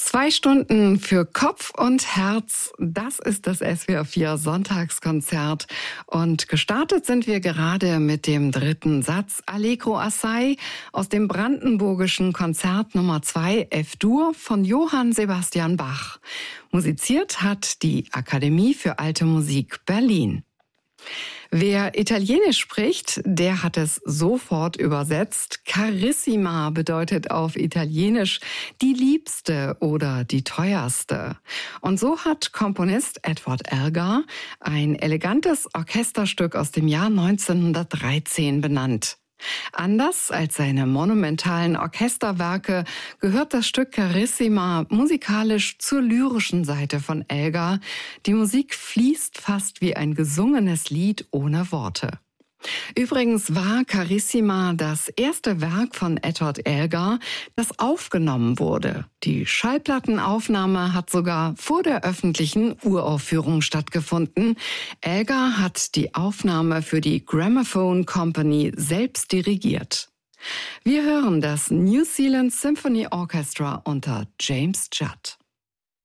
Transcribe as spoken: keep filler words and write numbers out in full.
Zwei Stunden für Kopf und Herz, das ist das S W R vier Sonntagskonzert. Und gestartet sind wir gerade mit dem dritten Satz Allegro assai aus dem brandenburgischen Konzert Nummer zwei F-Dur von Johann Sebastian Bach. Musiziert hat die Akademie für Alte Musik Berlin. Wer Italienisch spricht, der hat es sofort übersetzt. Carissima bedeutet auf Italienisch die Liebste oder die Teuerste. Und so hat Komponist Edward Elgar ein elegantes Orchesterstück aus dem Jahr neunzehnhundertdreizehn benannt. Anders als seine monumentalen Orchesterwerke gehört das Stück Carissima musikalisch zur lyrischen Seite von Elgar. Die Musik fließt fast wie ein gesungenes Lied ohne Worte. Übrigens war Carissima das erste Werk von Edward Elgar, das aufgenommen wurde. Die Schallplattenaufnahme hat sogar vor der öffentlichen Uraufführung stattgefunden. Elgar hat die Aufnahme für die Gramophone Company selbst dirigiert. Wir hören das New Zealand Symphony Orchestra unter James Judd.